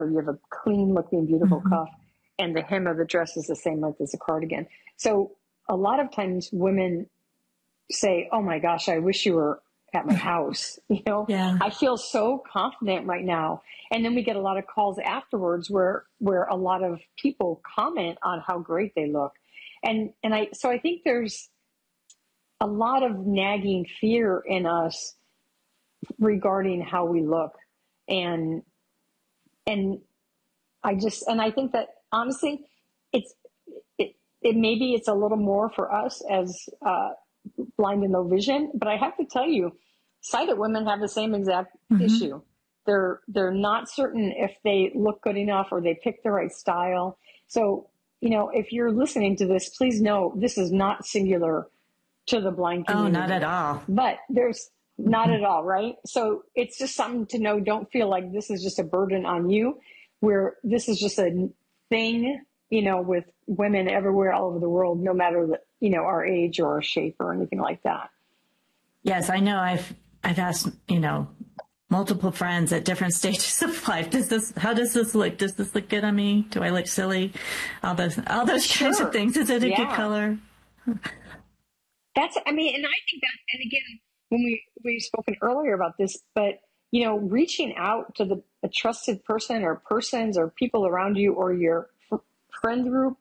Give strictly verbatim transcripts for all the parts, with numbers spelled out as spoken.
or you have a clean looking, beautiful Mm-hmm. cuff, and the hem of the dress is the same length as the cardigan. So a lot of times women say, oh my gosh, I wish you were at my house. You know, Yeah. I feel so confident right now. And then we get a lot of calls afterwards where, where a lot of people comment on how great they look. And, and I, so I think there's a lot of nagging fear in us regarding how we look. And, and I just, and I think that honestly, it's, it, it maybe it's a little more for us as, uh, blind and low vision, but I have to tell you, sighted women have the same exact Mm-hmm. issue. They're, they're not certain if they look good enough or they pick the right style. So, you know, if you're listening to this, please know this is not singular to the blind community. Oh, not at all. But there's not at all, right? So it's just something to know. Don't feel like this is just a burden on you, where this is just a thing, you know, with women everywhere, all over the world, no matter the, you know, our age or our shape or anything like that. Yes, I know. I've I've asked, you know, multiple friends at different stages of life. Does this? How does this look? Does this look good on me? Do I look silly? All those all those Sure. kinds of things. Is it a Yeah. good color? That's, I mean, and I think that, and again, when we, we've spoken earlier about this, but, you know, reaching out to the a trusted person or persons or people around you or your f- friend group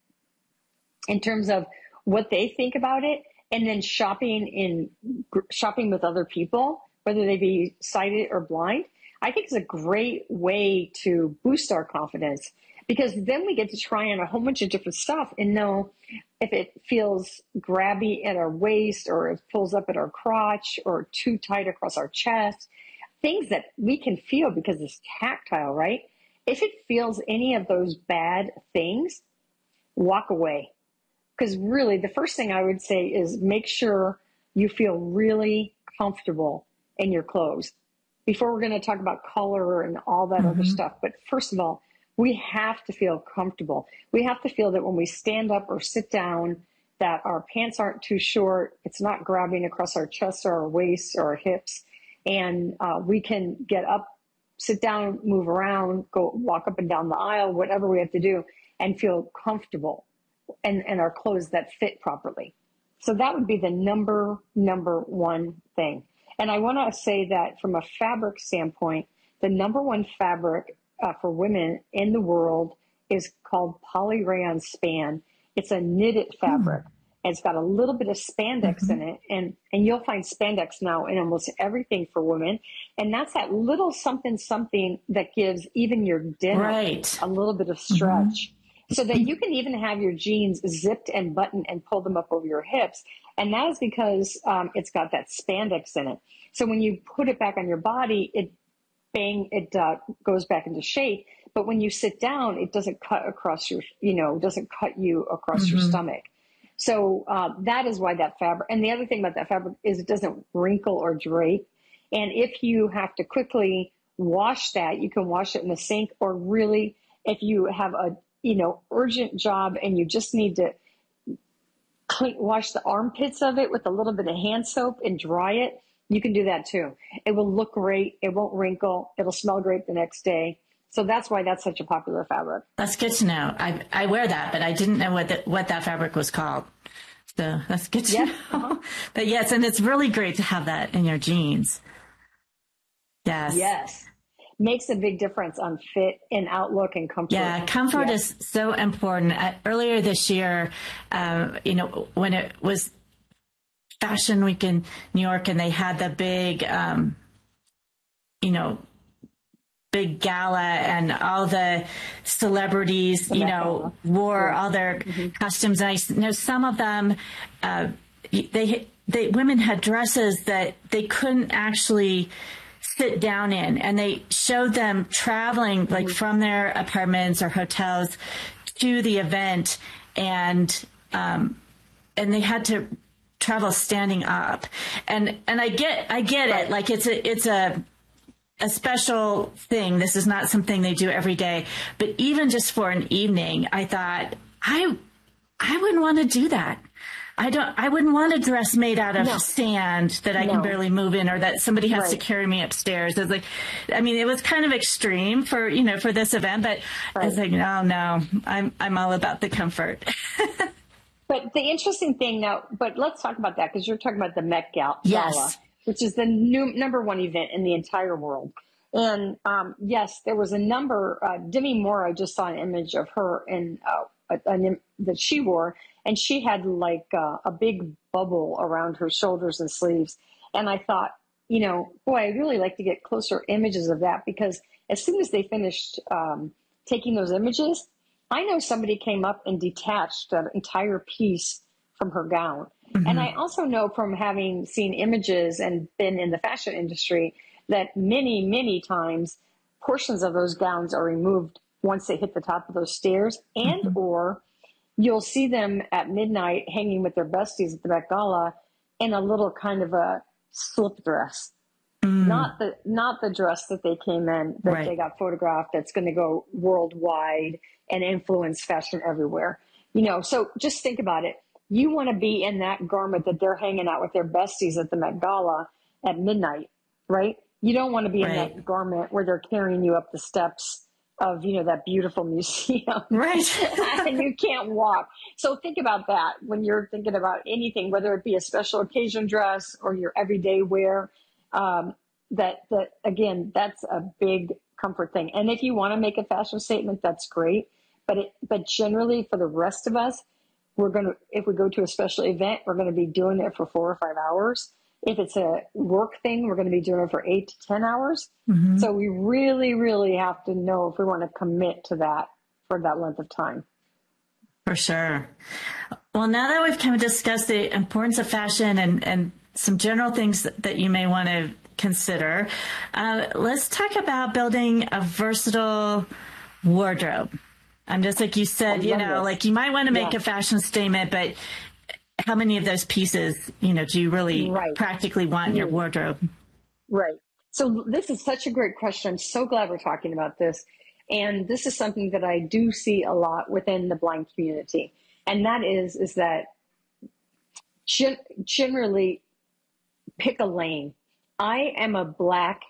in terms of what they think about it, and then shopping in shopping with other people, whether they be sighted or blind, I think is a great way to boost our confidence, because then we get to try on a whole bunch of different stuff and know if it feels grabby at our waist or it pulls up at our crotch or too tight across our chest, things that we can feel because it's tactile, right? If it feels any of those bad things, walk away. Because really the first thing I would say is make sure you feel really comfortable in your clothes before we're going to talk about color and all that mm-hmm. other stuff. But first of all, we have to feel comfortable. We have to feel that when we stand up or sit down, that our pants aren't too short. It's not grabbing across our chest or our waist or our hips. And uh, we can get up, sit down, move around, go walk up and down the aisle, whatever we have to do, and feel comfortable and, and our clothes that fit properly. So that would be the number, number one thing. And I want to say that from a fabric standpoint, the number one fabric uh, for women in the world is called polyrayon span. It's a knitted fabric. Mm. And it's got a little bit of spandex mm-hmm. in it. And, and you'll find spandex now in almost everything for women. And that's that little something, something that gives even your denim right. a little bit of stretch. Mm-hmm. So that you can even have your jeans zipped and buttoned and pull them up over your hips. And that is because um, it's got that spandex in it. So when you put it back on your body, it bang, it uh, goes back into shape. But when you sit down, it doesn't cut across your, you know, doesn't cut you across mm-hmm. your stomach. So uh, that is why that fabric, and the other thing about that fabric is it doesn't wrinkle or drape. And if you have to quickly wash that, you can wash it in the sink, or really if you have a, you know, urgent job and you just need to clean, wash the armpits of it with a little bit of hand soap and dry it, you can do that too. It will look great. It won't wrinkle. It'll smell great the next day. So that's why that's such a popular fabric. That's good to know. I I wear that, but I didn't know what the, what that fabric was called. So that's good to yeah. know. Uh-huh. But yes, and it's really great to have that in your jeans. Yes. Yes. Makes a big difference on fit and outlook and comfort. Yeah, comfort yeah. is so important. Uh, earlier this year, uh, you know, when it was Fashion Week in New York and they had the big, um, you know, big gala and all the celebrities, you know, wore all their mm-hmm. costumes. And I know some of them, uh, they, they, women had dresses that they couldn't actually sit down in, and they showed them traveling like mm-hmm. from their apartments or hotels to the event. And, um, and they had to travel standing up. And, and I get, I get right. it. Like it's a, it's a, a special thing. This is not something they do every day, but even just for an evening, I thought I, I wouldn't want to do that. I don't, I wouldn't want a dress made out of No. sand that I No. can barely move in, or that somebody has to Right. carry me upstairs. It's like, I mean, it was kind of extreme for, you know, for this event, but I was Right. like, no, no, I'm, I'm all about the comfort. But the interesting thing now, but let's talk about that because you're talking about the Met Gal- Yes. Gala, which is the new number one event in the entire world. And um, yes, there was a number. Uh, Demi Moore, I just saw an image of her in uh, a, an, im- that she wore, and she had like uh, a big bubble around her shoulders and sleeves. And I thought, you know, boy, I'd really like to get closer images of that because as soon as they finished um, taking those images, I know somebody came up and detached an entire piece from her gown. Mm-hmm. And I also know from having seen images and been in the fashion industry that many, many times portions of those gowns are removed once they hit the top of those stairs, and Mm-hmm. or you'll see them at midnight hanging with their besties at the Met Gala in a little kind of a slip dress. Mm. Not the not the dress that they came in that Right. they got photographed that's going to go worldwide and influence fashion everywhere. You know, so just think about it. You want to be in that garment that they're hanging out with their besties at the Met Gala at midnight, right? You don't want to be in Right. that garment where they're carrying you up the steps of, you know, that beautiful museum. Right. And you can't walk. So think about that when you're thinking about anything, whether it be a special occasion dress or your everyday wear. Um, that, that again, that's a big comfort thing. And if you want to make a fashion statement, that's great. But it, but generally for the rest of us, we're going to, if we go to a special event, we're going to be doing it for four or five hours. If it's a work thing, we're going to be doing it for eight to ten hours. Mm-hmm. So we really, really have to know if we want to commit to that for that length of time. For sure. Well, now that we've kind of discussed the importance of fashion and, and some general things that, that you may want to consider, uh, let's talk about building a versatile wardrobe. I'm just like you said, I you love know, this. like you might want to make Yeah. a fashion statement, but how many of those pieces, you know, do you really Right. practically want in your Mm. wardrobe? Right. So this is such a great question. I'm so glad we're talking about this. And this is something that I do see a lot within the blind community. And that is, is that gen- generally pick a lane. I am a black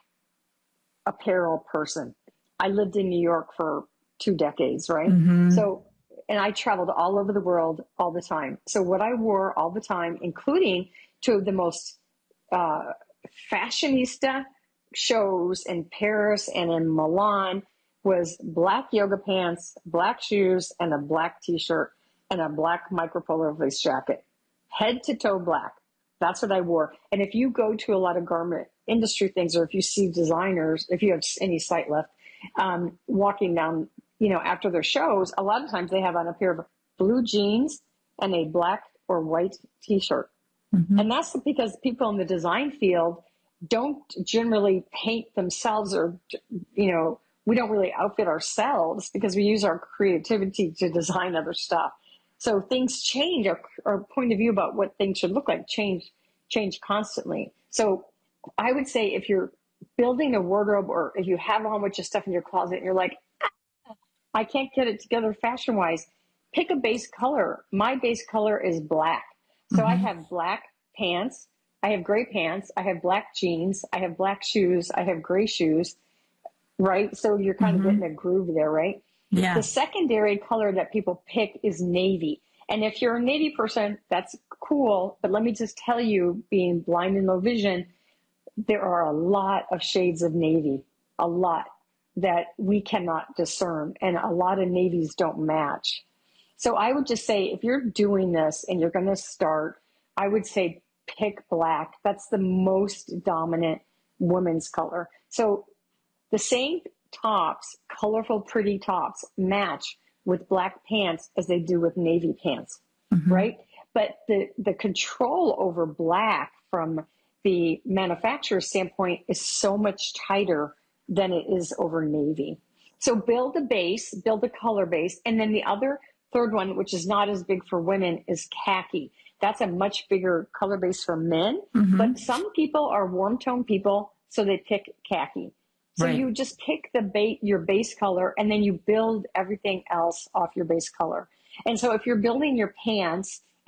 apparel person. I lived in New York for two decades, right? Mm-hmm. So, and I traveled all over the world all the time. So what I wore all the time, including to the most uh, fashionista shows in Paris and in Milan, was black yoga pants, black shoes, and a black t-shirt and a black micropolar lace jacket, head to toe black. That's what I wore. And if you go to a lot of garment industry things, or if you see designers, if you have any sight left, um, walking down, you know, after their shows, a lot of times they have on a pair of blue jeans and a black or white t-shirt. Mm-hmm. And that's because people in the design field don't generally paint themselves, or, you know, we don't really outfit ourselves because we use our creativity to design other stuff. So things change. Our, our point of view about what things should look like change, change constantly. So I would say if you're building a wardrobe, or if you have a whole bunch of stuff in your closet and you're like, ah, I can't get it together fashion wise, pick a base color. My base color is black. So mm-hmm. I have black pants. I have gray pants. I have black jeans. I have black shoes. I have gray shoes. Right. So you're kind mm-hmm. of getting a groove there, right? Yeah. The secondary color that people pick is navy. And if you're a navy person, that's cool. But let me just tell you, being blind and low vision, there are a lot of shades of navy, a lot that we cannot discern. And a lot of navies don't match. So I would just say, if you're doing this and you're going to start, I would say pick black. That's the most dominant women's color. So the same tops, colorful, pretty tops, match with black pants as they do with navy pants, mm-hmm. right? But the, the control over black from the manufacturer's standpoint is so much tighter than it is over navy. So build a base, build a color base. And then the other third one, which is not as big for women, is khaki. That's a much bigger color base for men. Mm-hmm. But some people are warm tone people, so they pick khaki. So right. you just pick the base, your base color, and then you build everything else off your base color. And so if you're building your pants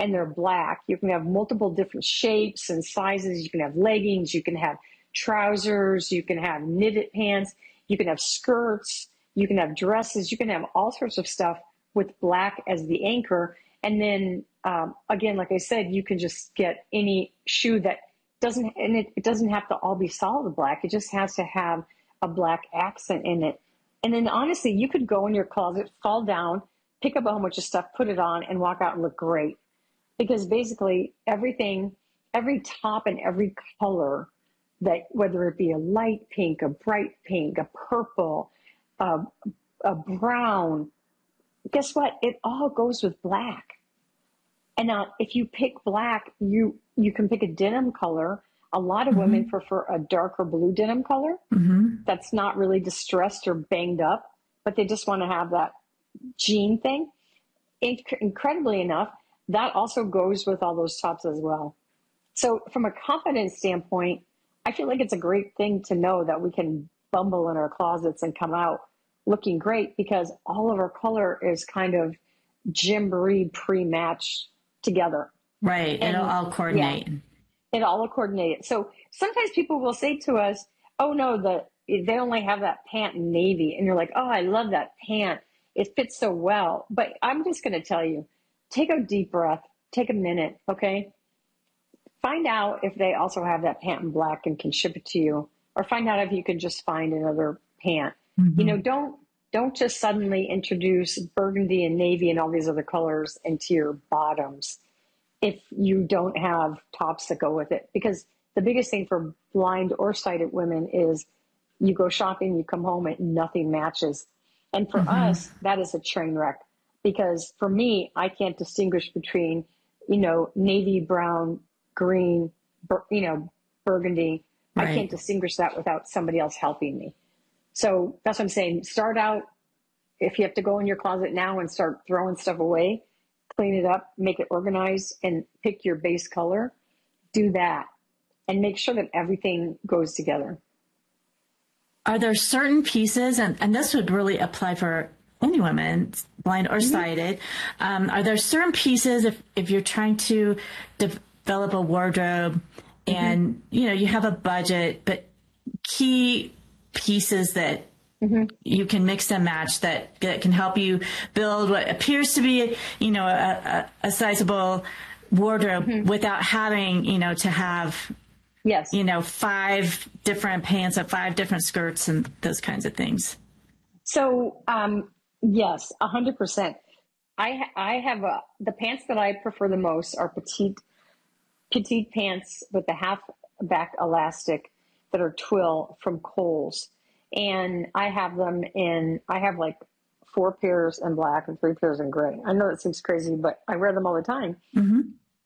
and they're black. You can have multiple different shapes and sizes. You can have leggings, you can have trousers, you can have knitted pants, you can have skirts, you can have dresses, you can have all sorts of stuff with black as the anchor. And then um, again, like I said, you can just get any shoe that doesn't, and it, it doesn't have to all be solid black. It just has to have a black accent in it. And then honestly, you could go in your closet, fall down, pick up a whole bunch of stuff, put it on, and walk out and look great. Because basically everything, every top and every color, that whether it be a light pink, a bright pink, a purple, uh, a brown, guess what? It all goes with black. And now if you pick black, you, you can pick a denim color. A lot of mm-hmm. women prefer a darker blue denim color mm-hmm. that's not really distressed or banged up, but they just want to have that jean thing. Inc- incredibly enough, that also goes with all those tops as well. So from a confidence standpoint, I feel like it's a great thing to know that we can bumble in our closets and come out looking great, because all of our color is kind of gymboree pre-matched together. Right. And it'll all coordinate. Yeah, it all coordinated. So sometimes people will say to us, oh no, the, they only have that pant in navy. And you're like, oh, I love that pant. It fits so well. But I'm just going to tell you, take a deep breath, take a minute. Okay. Find out if they also have that pant in black and can ship it to you, or find out if you can just find another pant. Mm-hmm. You know, don't, don't just suddenly introduce burgundy and navy and all these other colors into your bottoms if you don't have tops that go with it. Because the biggest thing for blind or sighted women is you go shopping, you come home and nothing matches. And for mm-hmm. us, that is a train wreck, because for me, I can't distinguish between, you know, navy, brown, green, bur- you know, burgundy. Right. I can't distinguish that without somebody else helping me. So that's what I'm saying. Start out, if you have to go in your closet now and start throwing stuff away, clean it up, make it organized, and pick your base color, do that. And make sure that everything goes together. Are there certain pieces, and, and this would really apply for any women, blind or sighted, mm-hmm. um, are there certain pieces, if, if you're trying to develop a wardrobe and, mm-hmm. you know, you have a budget, but key pieces that mm-hmm. you can mix and match that, that can help you build what appears to be, you know, a, a, a sizable wardrobe mm-hmm. without having, you know, to have, yes, you know, five different pants or five different skirts and those kinds of things. So, um, yes, a hundred percent. I, I have a, the pants that I prefer the most are petite, petite pants with the half back elastic that are twill from Kohl's. And I have them in, I have like four pairs in black and three pairs in gray. I know that seems crazy, but I wear them all the time. Mm-hmm.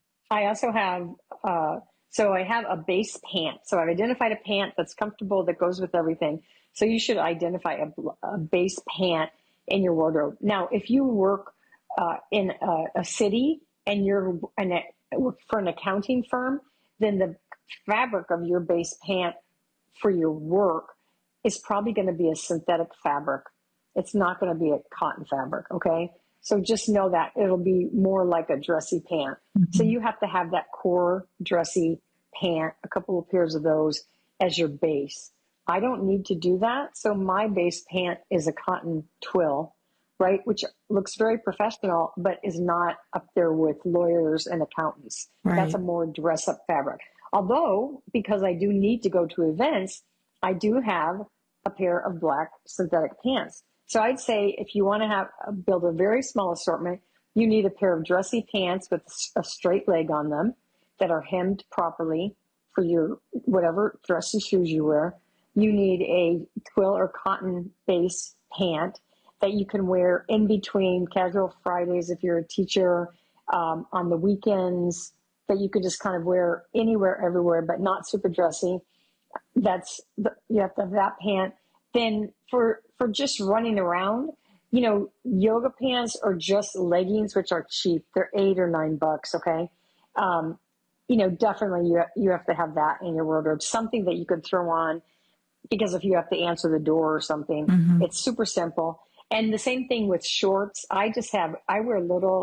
I also have, uh, so I have a base pant. So I've identified a pant that's comfortable, that goes with everything. So you should identify a, a base pant in your wardrobe. Now, if you work uh, in a, a city and you're in a, for an accounting firm, then the fabric of your base pant for your work is probably going to be a synthetic fabric. It's not going to be a cotton fabric, okay? So just know that it'll be more like a dressy pant. Mm-hmm. So you have to have that core dressy pant, a couple of pairs of those as your base. I don't need to do that. So my base pant is a cotton twill, right? Which looks very professional, but is not up there with lawyers and accountants. Right. That's a more dress up fabric. Although, because I do need to go to events, I do have a pair of black synthetic pants. So I'd say if you want to have build a very small assortment, you need a pair of dressy pants with a straight leg on them that are hemmed properly for your whatever dressy shoes you wear. You need a twill or cotton base pant that you can wear in between casual Fridays if you're a teacher, um, on the weekends, that you could just kind of wear anywhere, everywhere, but not super dressy. That's the, you have to have that pant. Then for for just running around, you know, yoga pants or just leggings, which are cheap. They're eight or nine bucks. Okay, um, you know, definitely you you have to have that in your wardrobe. Something that you could throw on because if you have to answer the door or something, mm-hmm. it's super simple. And the same thing with shorts. I just have I wear little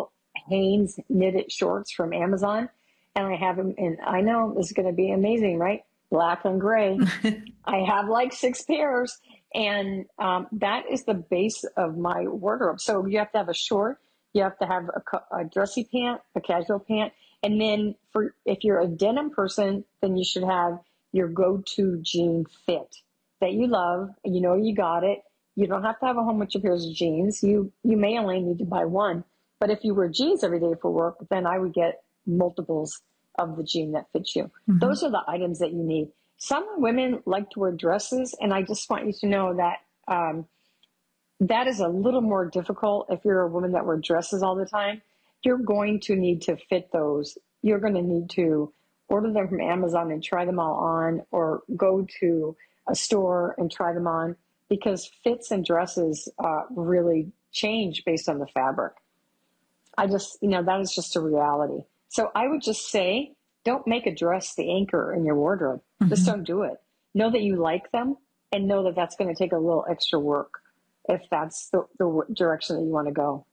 Hanes knitted shorts from Amazon, and I have them in, I know this is going to be amazing, right? Black and gray. I have like six pairs, and um, that is the base of my wardrobe. So you have to have a short, you have to have a, a dressy pant, a casual pant, and then for if you're a denim person, then you should have your go-to jean fit that you love, and you know you got it. You don't have to have a whole bunch of pairs of jeans. You you may only need to buy one, but if you wear jeans every day for work, then I would get multiples of the jean that fits you. Mm-hmm. Those are the items that you need. Some women like to wear dresses, and I just want you to know that um, that is a little more difficult if you're a woman that wears dresses all the time. You're going to need to fit those. You're going to need to order them from Amazon and try them all on, or go to a store and try them on, because fits and dresses uh, really change based on the fabric. I just, you know, that is just a reality. So I would just say, don't make a dress the anchor in your wardrobe. Mm-hmm. Just don't do it. Know that you like them, and know that that's going to take a little extra work if that's the, the direction that you want to go.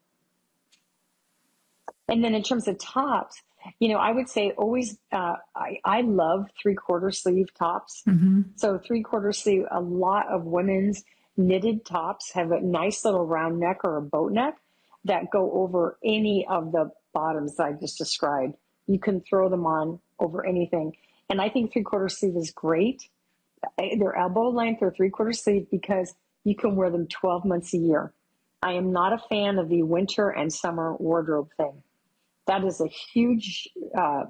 And then in terms of tops, you know, I would say always, uh, I, I love three quarter sleeve tops. Mm-hmm. So three quarter sleeve, a lot of women's knitted tops have a nice little round neck or a boat neck that go over any of the bottoms that I just described. You can throw them on over anything. And I think three quarter sleeve is great. They're elbow length or three quarter sleeve because you can wear them twelve months a year. I am not a fan of the winter and summer wardrobe thing. That is a huge uh,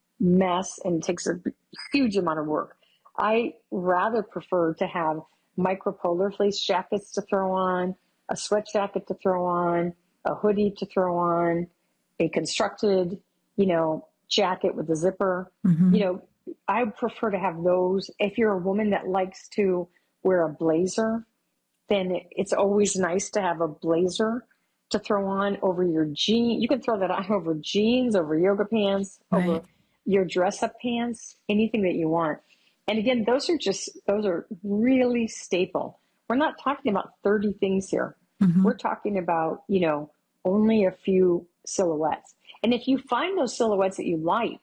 mess and takes a huge amount of work. I rather prefer to have micropolar fleece jackets to throw on, a sweat jacket to throw on, a hoodie to throw on, a constructed, you know, jacket with a zipper. Mm-hmm. You know, I prefer to have those. If you're a woman that likes to wear a blazer, then it's always nice to have a blazer to throw on over your jeans. You can throw that on over jeans, over yoga pants, right, over your dress up pants, anything that you want. And again, those are just, those are really staple. We're not talking about thirty things here. Mm-hmm. We're talking about, you know, only a few silhouettes. And if you find those silhouettes that you like,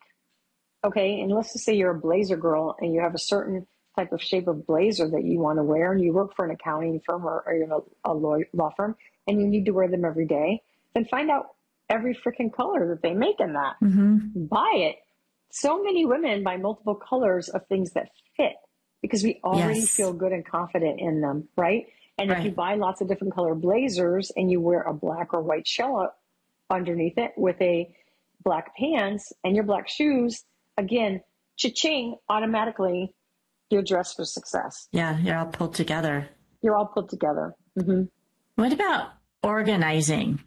okay, and let's just say you're a blazer girl and you have a certain type of shape of blazer that you want to wear, and you work for an accounting firm or, or you're in a, a law, law firm, and you need to wear them every day, then find out every freaking color that they make in that. Mm-hmm. Buy it. So many women buy multiple colors of things that fit because we already yes. feel good and confident in them, right? And right. if you buy lots of different color blazers and you wear a black or white shell underneath it with a black pants and your black shoes, again, cha-ching, automatically you're dressed for success. Yeah, you're all pulled together. You're all put together. Mm-hmm. What about organizing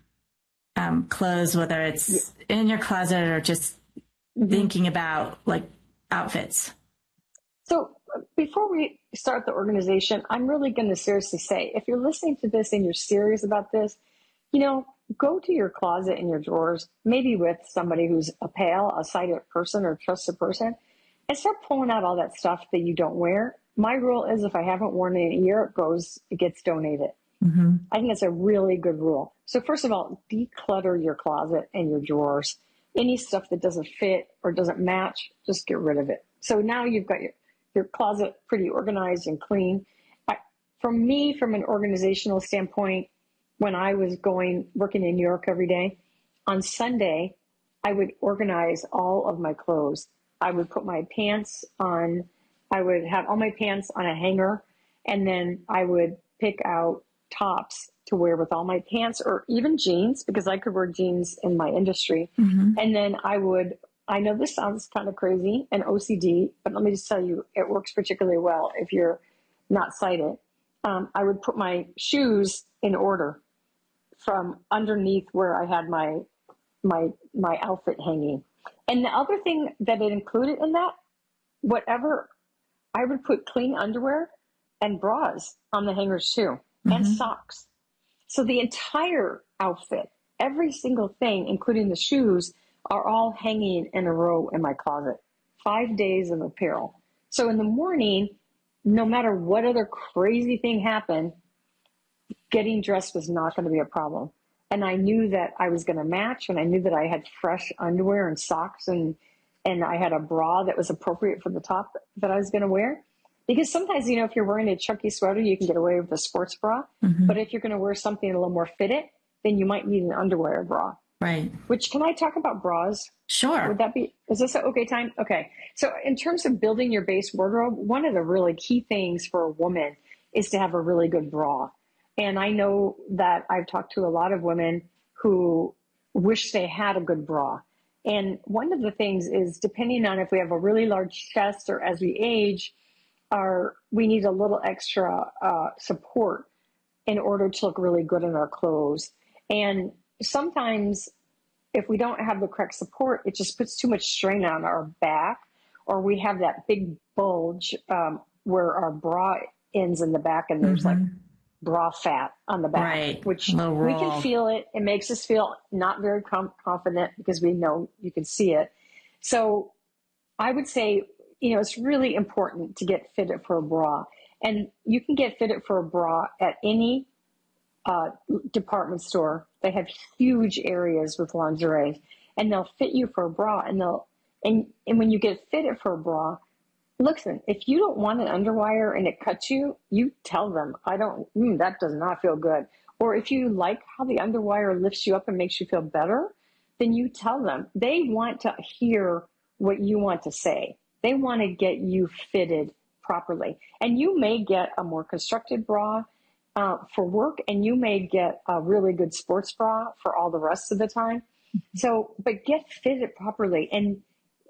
um, clothes, whether it's yeah. in your closet or just mm-hmm. thinking about like outfits? So before we start the organization, I'm really going to seriously say, if you're listening to this and you're serious about this, you know, go to your closet and your drawers, maybe with somebody who's a pal, a sighted person or trusted person, and start pulling out all that stuff that you don't wear. My rule is if I haven't worn it in a year, it goes, it gets donated. Mm-hmm. I think that's a really good rule. So first of all, declutter your closet and your drawers. Any stuff that doesn't fit or doesn't match, just get rid of it. So now you've got your, your closet pretty organized and clean. I, for me, from an organizational standpoint, when I was going, working in New York every day, on Sunday, I would organize all of my clothes. I would put my pants on, I would have all my pants on a hanger, and then I would pick out tops to wear with all my pants or even jeans, because I could wear jeans in my industry. Mm-hmm. And then I would, I know this sounds kind of crazy and O C D, but let me just tell you, it works particularly well if you're not sighted. Um, I would put my shoes in order from underneath where I had my, my, my outfit hanging. And the other thing that it included in that, whatever, I would put clean underwear and bras on the hangers too. Mm-hmm. And socks. So the entire outfit, every single thing, including the shoes, are all hanging in a row in my closet. Five days of apparel. So in the morning, no matter what other crazy thing happened, getting dressed was not going to be a problem. and I knew that I was going to match, and I knew that I had fresh underwear and socks, and and I had a bra that was appropriate for the top that I was going to wear. Because sometimes, you know, if you're wearing a chunky sweater, you can get away with a sports bra. Mm-hmm. But if you're going to wear something a little more fitted, then you might need an underwear bra. Right. Which, can I talk about bras? Sure. Would that be, is this an okay time? Okay. So in terms of building your base wardrobe, one of the really key things for a woman is to have a really good bra. And I know that I've talked to a lot of women who wish they had a good bra. And one of the things is, depending on if we have a really large chest or as we age, our, we need a little extra uh, support in order to look really good in our clothes. And sometimes if we don't have the correct support, it just puts too much strain on our back, or we have that big bulge um, where our bra ends in the back, and there's mm-hmm. like bra fat on the back, right. which we can feel it. It makes us feel not very com- confident because we know you can see it. So I would say, you know, it's really important to get fitted for a bra, and you can get fitted for a bra at any uh, department store. They have huge areas with lingerie, and they'll fit you for a bra, and they'll, and, and when you get fitted for a bra, listen, if you don't want an underwire and it cuts you, you tell them, I don't, mm, that does not feel good. Or if you like how the underwire lifts you up and makes you feel better, then you tell them. They want to hear what you want to say. They want to get you fitted properly. And you may get a more constructed bra uh, for work, and you may get a really good sports bra for all the rest of the time. So, but get fitted properly, and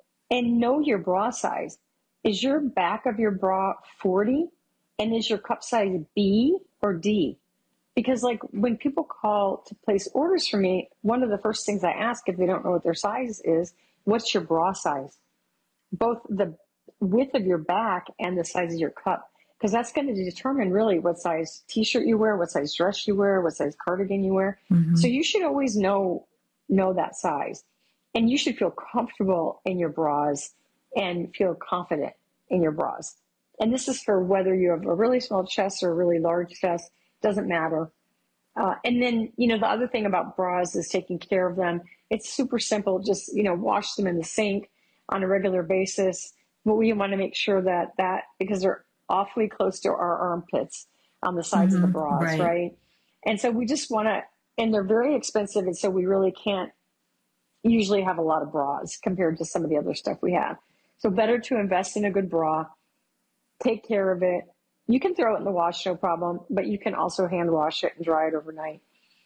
and know your bra size. Is your back of your bra forty? And is your cup size B or D? Because like when people call to place orders for me, one of the first things I ask, if they don't know what their size is, what's your bra size? Both the width of your back and the size of your cup, because that's going to determine really what size t-shirt you wear, what size dress you wear, what size cardigan you wear. Mm-hmm. So you should always know know that size, and you should feel comfortable in your bras and feel confident in your bras. And this is for whether you have a really small chest or a really large chest, doesn't matter. Uh, and then, you know, the other thing about bras is taking care of them. It's super simple. Just, you know, wash them in the sink on a regular basis. But we want to make sure that that, because they're awfully close to our armpits on the sides mm-hmm, of the bras, right. right? And so we just want to, and they're very expensive. And so we really can't usually have a lot of bras compared to some of the other stuff we have. So better to invest in a good bra, take care of it. You can throw it in the wash, no problem, but you can also hand wash it and dry it overnight.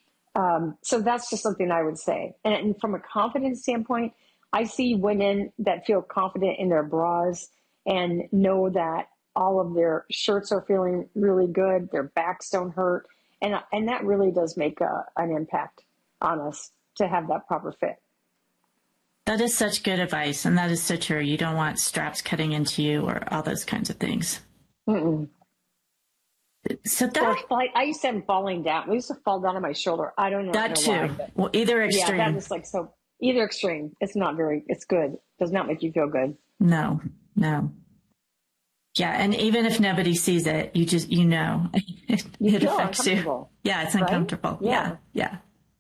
Um, so that's just something I would say. And, and from a confidence standpoint, I see women that feel confident in their bras and know that all of their shirts are feeling really good, their backs don't hurt, and and that really does make a, an impact on us to have that proper fit. That is such good advice, and that is so true. You don't want straps cutting into you or all those kinds of things. Mm-mm. So that or, I used to have them falling down. We used to fall down on my shoulder. I don't know. That know too. Why, but, well, either extreme. Yeah, that is like so. Either extreme. It's not very. It's good. Does not make you feel good. No, no. Yeah, and even if nobody sees it, you just you know it, you it affects you. Yeah, it's uncomfortable. Right? Yeah. yeah, yeah.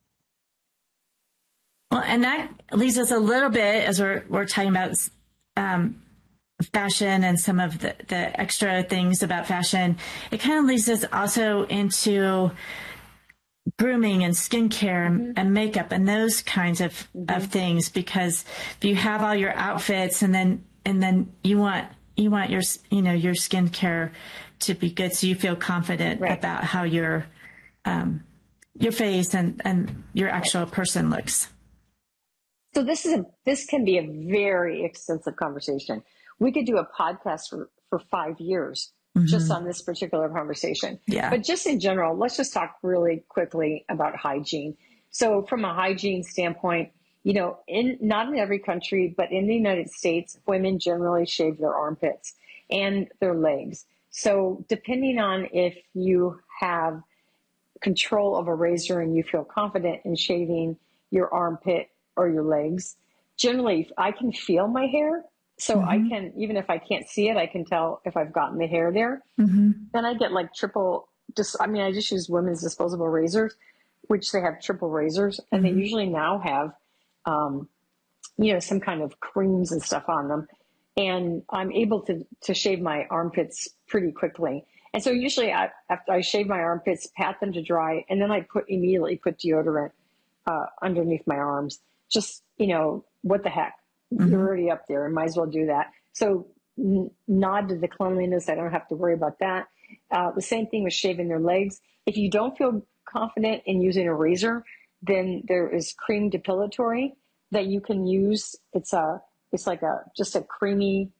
Well, and that leads us a little bit as we're we're talking about um, fashion and some of the, the extra things about fashion. It kind of leads us also into grooming and skincare mm-hmm. and makeup and those kinds of, mm-hmm. of things, because if you have all your outfits and then and then you want you want your you know your skincare to be good, so you feel confident right. about how your um, your face and, and your actual person looks. So this is a, this can be a very extensive conversation. We could do a podcast for, for five years mm-hmm. just on this particular conversation. Yeah. But just in general, let's just talk really quickly about hygiene. So from a hygiene standpoint, you know, in not in every country, but in the United States, women generally shave their armpits and their legs. So depending on if you have control of a razor and you feel confident in shaving your armpit or your legs, generally I can feel my hair. So mm-hmm. I can, even if I can't see it, I can tell if I've gotten the hair there. Mm-hmm. Then I get like triple, just, I mean, I just use women's disposable razors. which they have triple razors, and Mm-hmm. they usually now have, um, you know, some kind of creams and stuff on them. And I'm able to, to shave my armpits pretty quickly. And so usually I, after I shave my armpits, pat them to dry, and then I put immediately put deodorant uh, underneath my arms. Just, you know, what the heck? Mm-hmm. You're already up there and might as well do that. So n- nod to the cleanliness. I don't have to worry about that. Uh, the same thing with shaving their legs. If you don't feel confident in using a razor, then there is cream depilatory that you can use. It's a, it's like a, just a creamy,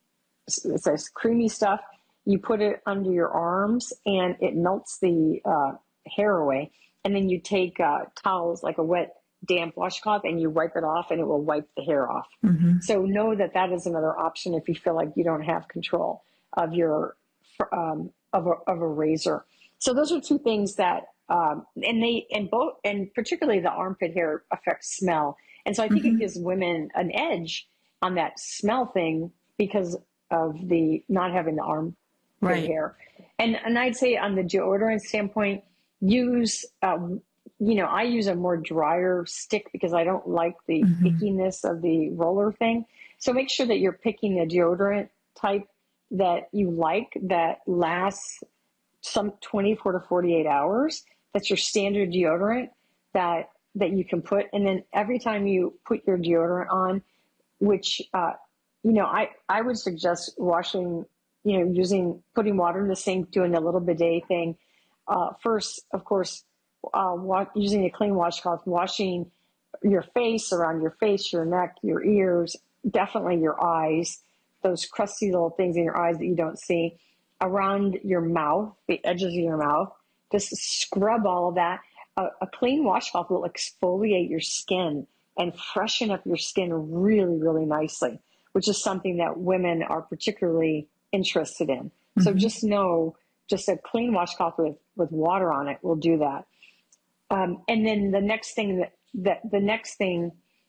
it's a creamy stuff. You put it under your arms and it melts the uh, hair away. And then you take uh, towels, like a wet, damp washcloth, and you wipe it off, and it will wipe the hair off. Mm-hmm. So know that that is another option if you feel like you don't have control of your um, of a of a razor. So those are two things that, um, and they and both and particularly the armpit hair affects smell. And so I think Mm-hmm. it gives women an edge on that smell thing because of the not having the armpit Right. hair. And and I'd say on the deodorant standpoint, use um, you know, I use a more drier stick because I don't like the Mm-hmm. ickiness of the roller thing. So make sure that you're picking a deodorant type that you like that lasts some twenty-four to forty-eight hours. That's your standard deodorant that that you can put. And then every time you put your deodorant on, which uh, you know, I I would suggest washing, you know, using putting water in the sink, doing the little bidet thing. Uh, first, of course, uh, wa- using a clean washcloth, washing your face, around your face, your neck, your ears, definitely your eyes, those crusty little things in your eyes that you don't see, around your mouth, the edges of your mouth. Just scrub all of that. A, a clean washcloth will exfoliate your skin and freshen up your skin really, really nicely, which is something that women are particularly interested in. Mm-hmm. So just know, just a clean washcloth with, with water on it will do that. Um, and then the next thing that, that the next thing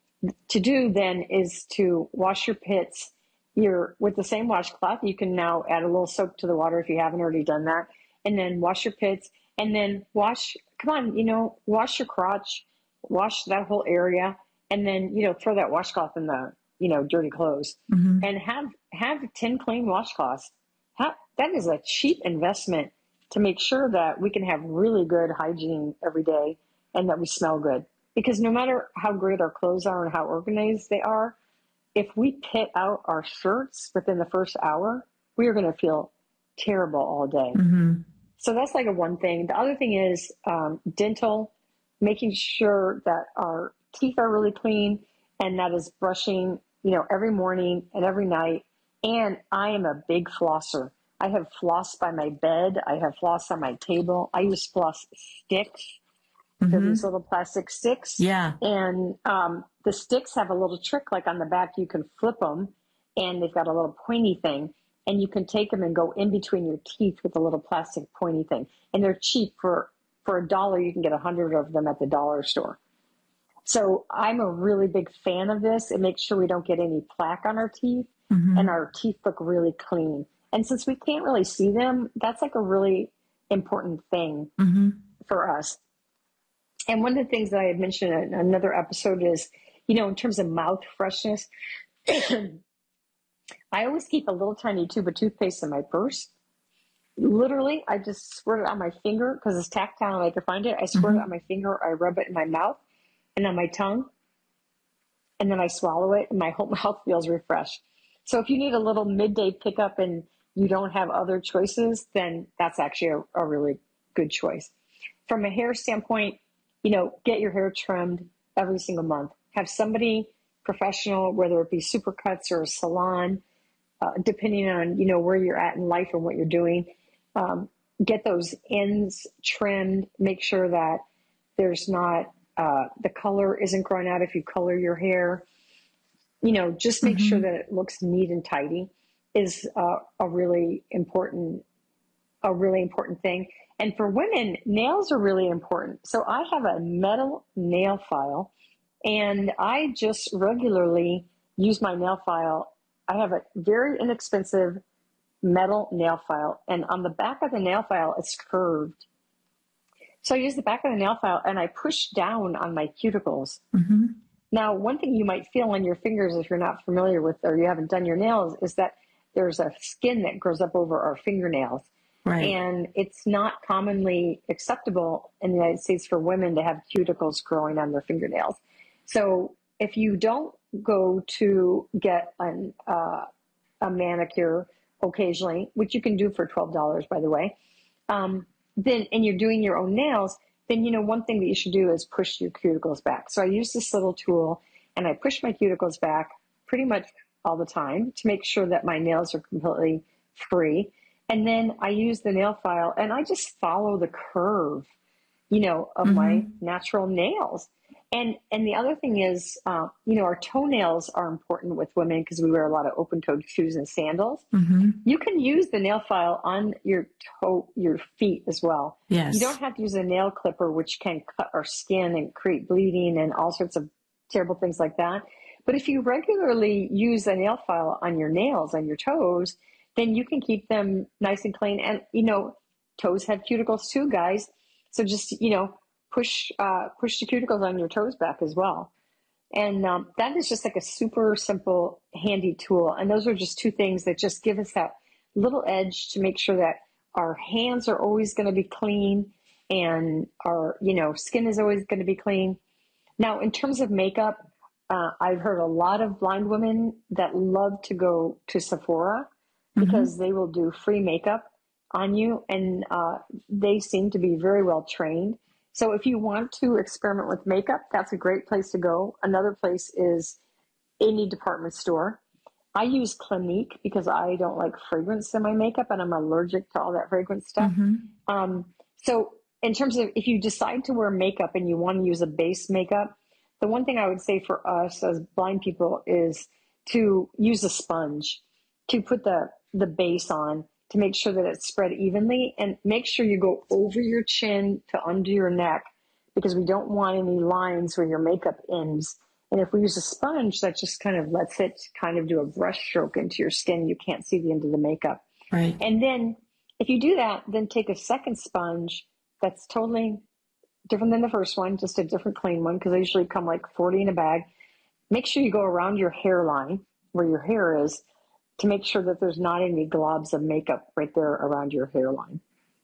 to do then is to wash your pits. You're with the same washcloth. You can now add a little soap to the water if you haven't already done that, and then wash your pits, and then wash. Come on, you know, wash your crotch, wash that whole area, and then you know throw that washcloth in the you know dirty clothes, mm-hmm. and have have ten clean washcloths. Have, that is a cheap investment to make sure that we can have really good hygiene every day and that we smell good. Because no matter how great our clothes are and how organized they are, if we pit out our shirts within the first hour, we are going to feel terrible all day. Mm-hmm. So that's like a one thing. The other thing is um, dental, making sure that our teeth are really clean, and that is brushing, you know, every morning and every night. And I am a big flosser. I have floss by my bed. I have floss on my table. I use floss sticks. Mm-hmm. They're these little plastic sticks. Yeah. And um, the sticks have a little trick, like on the back, you can flip them, and they've got a little pointy thing. And you can take them and go in between your teeth with a little plastic pointy thing. And they're cheap. For, for a dollar, you can get a hundred of them at the dollar store. So I'm a really big fan of this. It makes sure we don't get any plaque on our teeth, mm-hmm. and our teeth look really clean. And since we can't really see them, that's like a really important thing mm-hmm. for us. And one of the things that I had mentioned in another episode is, you know, in terms of mouth freshness, I always keep a little tiny tube of toothpaste in my purse. Literally, I just squirt it on my finger because it's tactile and I can find it. I squirt mm-hmm. it on my finger, I rub it in my mouth and on my tongue, and then I swallow it, and my whole mouth feels refreshed. So if you need a little midday pickup and you don't have other choices, then that's actually a, a really good choice. From a hair standpoint, you know, get your hair trimmed every single month. Have somebody professional, whether it be Supercuts or a salon, uh, depending on, you know, where you're at in life and what you're doing. Um, get those ends trimmed. Make sure that there's not, uh, the color isn't growing out if you color your hair. You know, just make mm-hmm. sure that it looks neat and tidy is uh, a really important, a really important thing. And for women, nails are really important. So I have a metal nail file, and I just regularly use my nail file. I have a very inexpensive metal nail file, and on the back of the nail file, it's curved. So I use the back of the nail file and I push down on my cuticles. Mm-hmm. Now, one thing you might feel on your fingers if you're not familiar with or you haven't done your nails is that there's a skin that grows up over our fingernails. Right. And it's not commonly acceptable in the United States for women to have cuticles growing on their fingernails. So if you don't go to get an, uh, a manicure occasionally, which you can do for twelve dollars, by the way, um, then and you're doing your own nails, then, you know, one thing that you should do is push your cuticles back. So I use this little tool and I push my cuticles back pretty much all the time to make sure that my nails are completely free. And then I use the nail file and I just follow the curve, you know, of mm-hmm. my natural nails. And and the other thing is, uh, you know, our toenails are important with women because we wear a lot of open-toed shoes and sandals. Mm-hmm. You can use the nail file on your toe, your feet as well. Yes. You don't have to use a nail clipper, which can cut our skin and create bleeding and all sorts of terrible things like that. But if you regularly use a nail file on your nails, on your toes, then you can keep them nice and clean. And, you know, toes have cuticles too, guys. So just, you know, push uh, push the cuticles on your toes back as well. And um, that is just like a super simple, handy tool. And those are just two things that just give us that little edge to make sure that our hands are always going to be clean and our, you know, skin is always going to be clean. Now, in terms of makeup, uh, I've heard a lot of blind women that love to go to Sephora because mm-hmm. they will do free makeup on you. And uh, they seem to be very well trained. So if you want to experiment with makeup, that's a great place to go. Another place is any department store. I use Clinique because I don't like fragrance in my makeup and I'm allergic to all that fragrance stuff. Mm-hmm. Um, so in terms of if you decide to wear makeup and you want to use a base makeup, the one thing I would say for us as blind people is to use a sponge to put the, the base on, to make sure that it's spread evenly, and make sure you go over your chin to under your neck because we don't want any lines where your makeup ends. And if we use a sponge, that just kind of lets it kind of do a brush stroke into your skin. You can't see the end of the makeup. Right. And then if you do that, then take a second sponge that's totally different than the first one, just a different clean one, because they usually come like forty in a bag. Make sure you go around your hairline where your hair is, to make sure that there's not any globs of makeup right there around your hairline.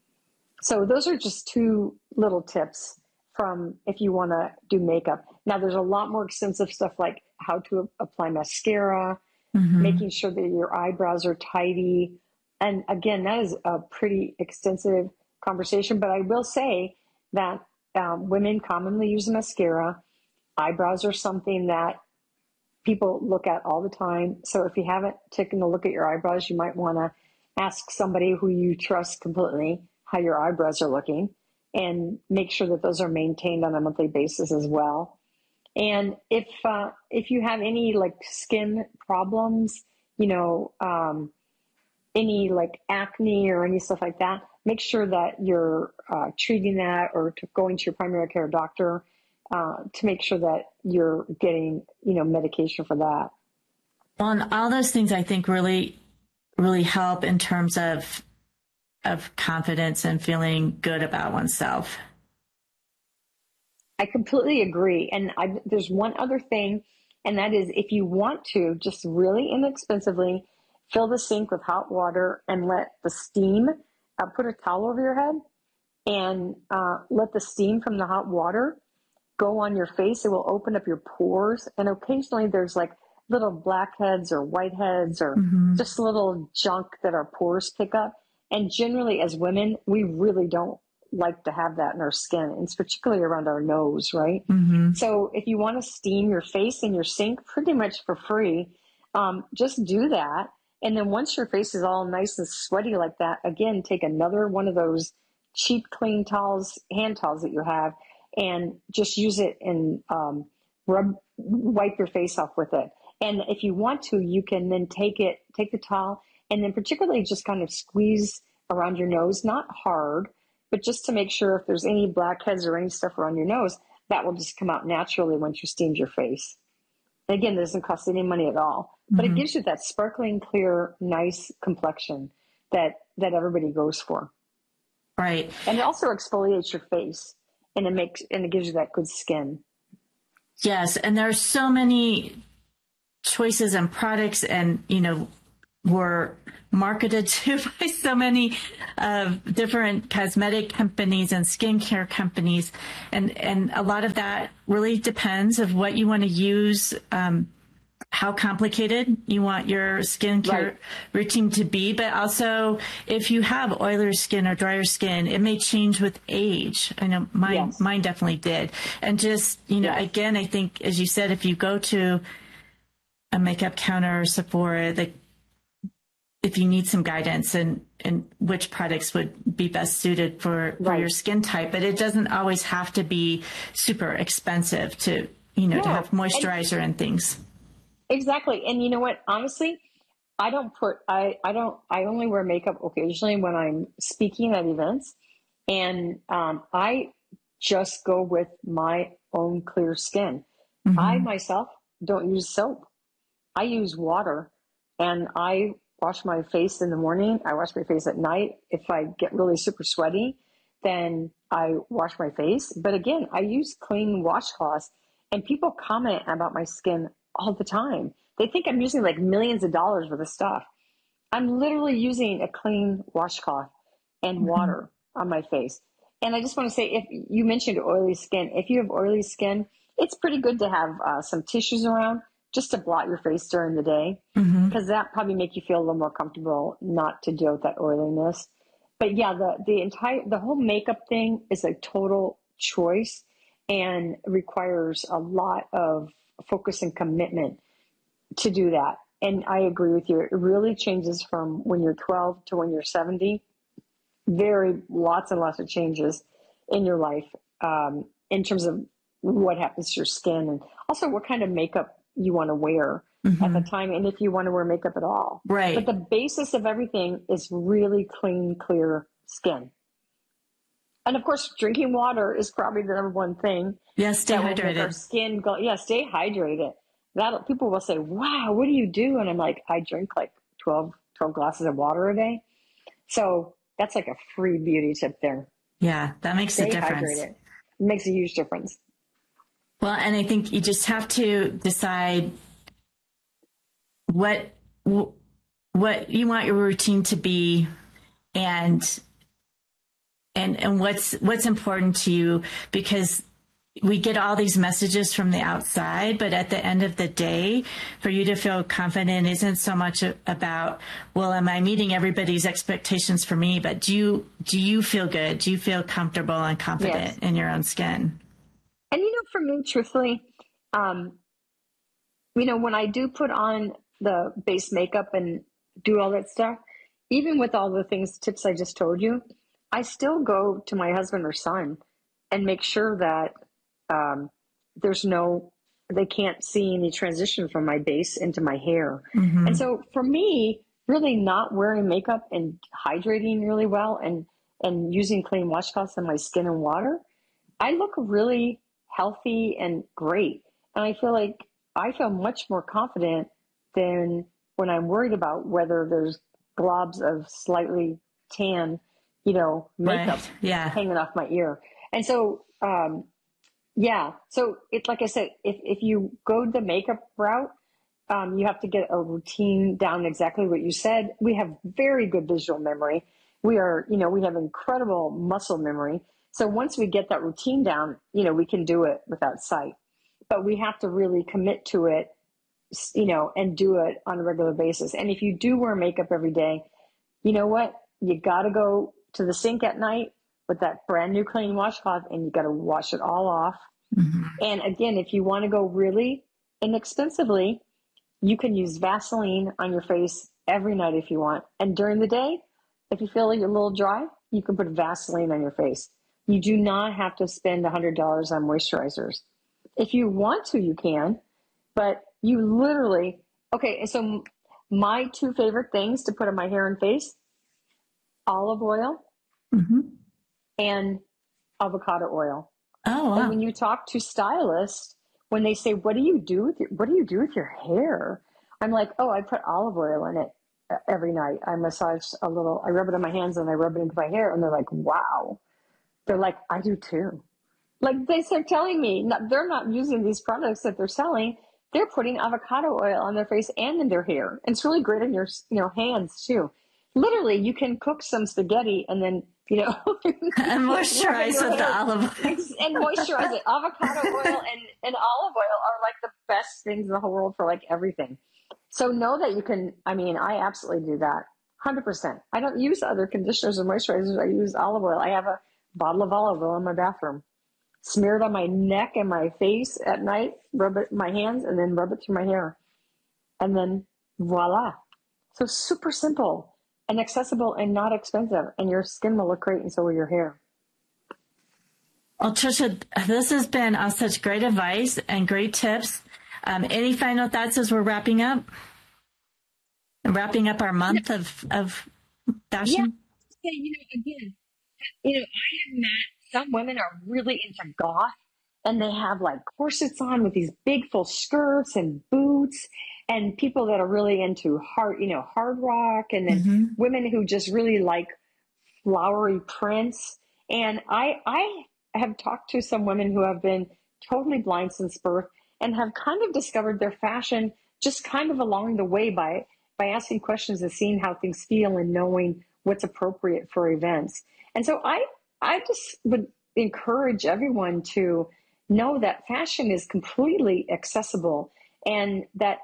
So those are just two little tips from if you want to do makeup. Now there's a lot more extensive stuff like how to apply mascara, mm-hmm. making sure that your eyebrows are tidy. And again, that is a pretty extensive conversation, but I will say that um, women commonly use mascara. Eyebrows are something that people look at all the time. So if you haven't taken a look at your eyebrows, you might want to ask somebody who you trust completely how your eyebrows are looking and make sure that those are maintained on a monthly basis as well. And if, uh, if you have any like skin problems, you know, um, any like acne or any stuff like that, make sure that you're uh, treating that or to going to your primary care doctor Uh, to make sure that you're getting, you know, medication for that. Well, and all those things I think really, really help in terms of, of confidence and feeling good about oneself. I completely agree. And I, there's one other thing, and that is if you want to just really inexpensively fill the sink with hot water and let the steam, uh, put a towel over your head and uh, let the steam from the hot water go on your face. It will open up your pores. And occasionally there's like little blackheads or whiteheads or mm-hmm. just little junk that our pores pick up. And generally as women, we really don't like to have that in our skin. And it's particularly around our nose, right? Mm-hmm. So if you want to steam your face in your sink pretty much for free, um, just do that. And then once your face is all nice and sweaty like that, again, take another one of those cheap, clean towels, hand towels that you have, and just use it and um, rub, wipe your face off with it. And if you want to, you can then take it, take the towel, and then particularly just kind of squeeze around your nose, not hard, but just to make sure if there's any blackheads or any stuff around your nose, that will just come out naturally once you steamed your face. And again, it doesn't cost any money at all, but mm-hmm. it gives you that sparkling, clear, nice complexion that, that everybody goes for. Right. And it also exfoliates your face, and it makes, and it gives you that good skin. Yes. And there are so many choices and products, and, you know, were marketed to by so many uh, different cosmetic companies and skincare companies. And, and a lot of that really depends of what you want to use, um, how complicated you want your skincare right. routine to be, but also if you have oilier skin or drier skin, it may change with age. I know mine, yes. mine definitely did. And just, you know, yes. again, I think, as you said, if you go to a makeup counter or Sephora, the if you need some guidance and and which products would be best suited for, for right. your skin type, but it doesn't always have to be super expensive to, you know, no. to have moisturizer and, and things. Exactly. And you know what, honestly, I don't put, I, I don't, I only wear makeup occasionally when I'm speaking at events. And um, I just go with my own clear skin. Mm-hmm. I myself don't use soap. I use water, and I wash my face in the morning. I wash my face at night. If I get really super sweaty, then I wash my face. But again, I use clean washcloths, and people comment about my skin all the time. They think I'm using like millions of dollars worth of stuff. I'm literally using a clean washcloth and mm-hmm. water on my face. And I just want to say, if you mentioned oily skin, if you have oily skin, it's pretty good to have uh, some tissues around just to blot your face during the day, because mm-hmm. that probably make you feel a little more comfortable not to deal with that oiliness. But yeah, the, the entire, the whole makeup thing is a total choice and requires a lot of focus and commitment to do that. And I agree with you. It really changes from when you're twelve to when you're seventy. Very lots and lots of changes in your life um, in terms of what happens to your skin, and also what kind of makeup you want to wear mm-hmm. at the time, and if you want to wear makeup at all. Right. But the basis of everything is really clean, clear skin. And of course, drinking water is probably the number one thing. Yeah, stay that hydrated. Will make our skin go, yeah, stay hydrated. That people will say, "Wow, what do you do?" And I'm like, I drink like twelve, twelve glasses of water a day. So that's like a free beauty tip there. Yeah, that makes stay a difference. Hydrated. It makes a huge difference. Well, and I think you just have to decide what what you want your routine to be, and and and what's what's important to you, because we get all these messages from the outside, but at the end of the day, for you to feel confident isn't so much about, well, am I meeting everybody's expectations for me, but do you do you feel good? Do you feel comfortable and confident yes. in your own skin? And, you know, for me, truthfully, um, you know, when I do put on the base makeup and do all that stuff, even with all the things, tips I just told you, I still go to my husband or son and make sure that um, there's no, they can't see any transition from my base into my hair. Mm-hmm. And so for me, really not wearing makeup and hydrating really well and, and using clean washcloths on my skin and water, I look really healthy and great. And I feel like I feel much more confident than when I'm worried about whether there's globs of slightly tan, you know, makeup right. yeah. hanging off my ear. And so, um, yeah. So it's like I said, if, if you go the makeup route, um, you have to get a routine down, exactly what you said. We have very good visual memory. We are, you know, we have incredible muscle memory. So once we get that routine down, you know, we can do it without sight, but we have to really commit to it, you know, and do it on a regular basis. And if you do wear makeup every day, you know what? You got to go to the sink at night with that brand new clean washcloth, and you got to wash it all off. Mm-hmm. And again, if you want to go really inexpensively, you can use Vaseline on your face every night if you want. And during the day, if you feel like you're a little dry, you can put Vaseline on your face. You do not have to spend one hundred dollars on moisturizers. If you want to, you can, but you literally, okay, and so my two favorite things to put on my hair and face, olive oil mm-hmm. and avocado oil. Oh, wow. And when you talk to stylists, when they say, what do you do with your, what do you do with your hair? I'm like, oh, I put olive oil in it every night. I massage a little, I rub it on my hands and I rub it into my hair, and they're like, wow. They're like, I do too. Like they start telling me not, they're not using these products that they're selling. They're putting avocado oil on their face and in their hair. And it's really great on your, you know, hands too. Literally, you can cook some spaghetti and then, you know, and moisturize with the olive oil. And moisturize it. Avocado oil and, and olive oil are like the best things in the whole world for like everything. So know that you can, I mean, I absolutely do that. one hundred percent. I don't use other conditioners or moisturizers. I use olive oil. I have a bottle of olive oil in my bathroom. Smear it on my neck and my face at night, rub it in my hands, and then rub it through my hair. And then voila. So super simple and accessible and not expensive. And your skin will look great, and so will your hair. Well, Trisha, this has been uh, such great advice and great tips. Um, any final thoughts as we're wrapping up? Wrapping up our month of, of fashion? Yeah. You know, again, you know, I have met some women are really into goth, and they have like corsets on with these big full skirts and boots, and people that are really into hard, you know, hard rock, and then mm-hmm. women who just really like flowery prints. And I, I have talked to some women who have been totally blind since birth and have kind of discovered their fashion just kind of along the way by, by asking questions and seeing how things feel and knowing what's appropriate for events. And so I, I just would encourage everyone to know that fashion is completely accessible, and that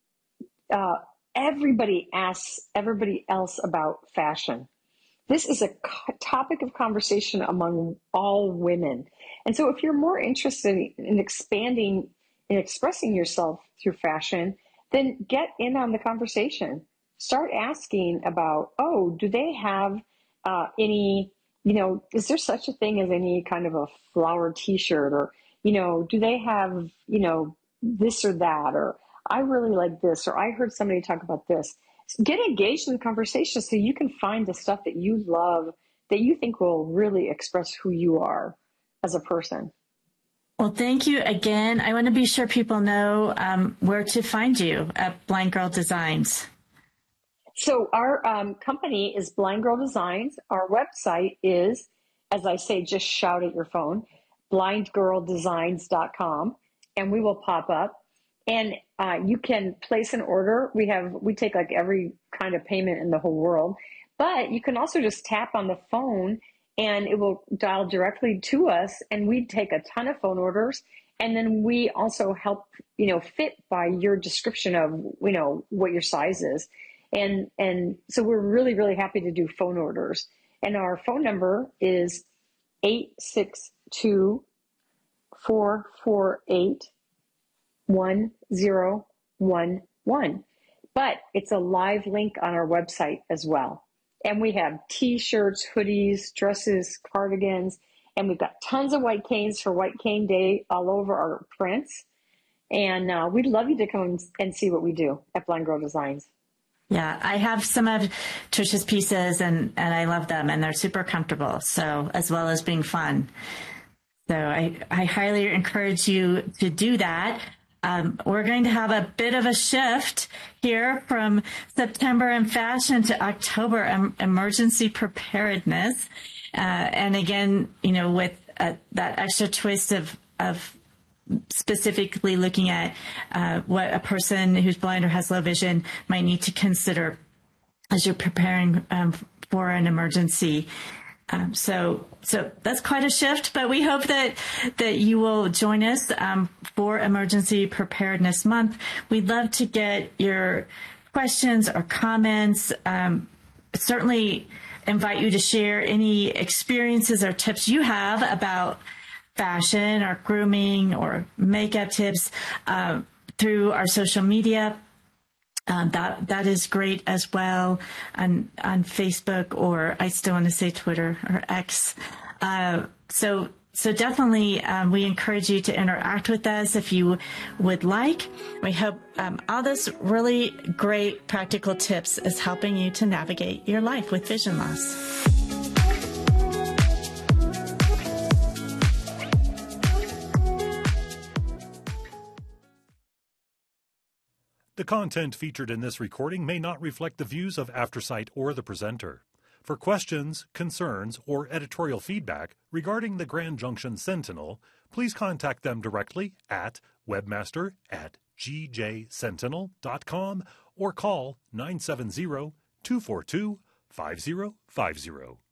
uh, everybody asks everybody else about fashion. This is a topic of conversation among all women. And so if you're more interested in expanding and expressing yourself through fashion, then get in on the conversation. Start asking about, oh, do they have uh, any... You know, is there such a thing as any kind of a flower t-shirt, or, you know, do they have, you know, this or that, or I really like this, or I heard somebody talk about this. Get engaged in the conversation so you can find the stuff that you love that you think will really express who you are as a person. Well, thank you again. I want to be sure people know um, where to find you at Blind Girl Designs. So our um, company is Blind Girl Designs. Our website is, as I say, just shout at your phone, blind girl designs dot com, and we will pop up. And uh, you can place an order. We have we take like every kind of payment in the whole world, but you can also just tap on the phone and it will dial directly to us, and we take a ton of phone orders. And then we also help, you know, fit by your description of, you know, what your size is. And and so we're really, really happy to do phone orders. And our phone number is eight six two, four four eight, one zero one one. But it's a live link on our website as well. And we have T-shirts, hoodies, dresses, cardigans, and we've got tons of white canes for White Cane Day all over our prints. And uh, we'd love you to come and see what we do at Blind Girl Designs. Yeah, I have some of Trisha's pieces, and, and I love them, and they're super comfortable, so as well as being fun. So I, I highly encourage you to do that. Um, we're going to have a bit of a shift here from September and fashion to October um, emergency preparedness. Uh, and again, you know, with uh, that extra twist of, of specifically looking at uh, what a person who's blind or has low vision might need to consider as you're preparing um, for an emergency. Um, so, so that's quite a shift, but we hope that, that you will join us um, for Emergency Preparedness Month. We'd love to get your questions or comments. Um, certainly invite you to share any experiences or tips you have about fashion or grooming or makeup tips uh, through our social media. Um, that that is great as well on on Facebook, or I still want to say Twitter or X. Uh, so so definitely um, we encourage you to interact with us if you would like. We hope um, all this really great practical tips is helping you to navigate your life with vision loss. The content featured in this recording may not reflect the views of Aftersight or the presenter. For questions, concerns, or editorial feedback regarding the Grand Junction Sentinel, please contact them directly at webmaster at g j sentinel dot com or call nine seven zero, two four two, five zero five zero.